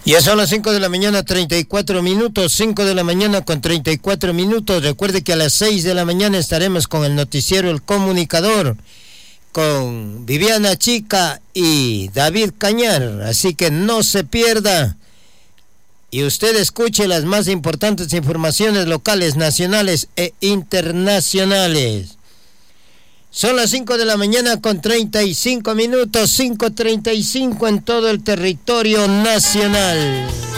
Ya son las 5 de la mañana, 34 minutos, 5 de la mañana con 34 minutos. Recuerde que a las 6 de la mañana estaremos con el noticiero El Comunicador, con Viviana Chica y David Cañar, así que no se pierda. Y usted escuche las más importantes informaciones locales, nacionales e internacionales. Son las 5 de la mañana con 35 minutos, 5:35 en todo el territorio nacional.